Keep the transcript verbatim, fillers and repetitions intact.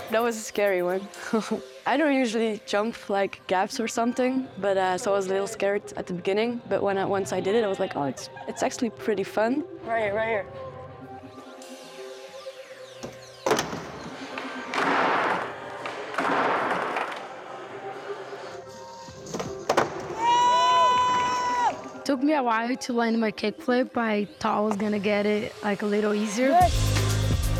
That was a scary one. I don't usually jump like gaps or something, but uh, so I was a little scared at the beginning. But when I, once I did it, I was like, oh, it's it's actually pretty fun. Right here, right here. Took me a while to land my kickflip. I thought I was gonna get it like a little easier. Good.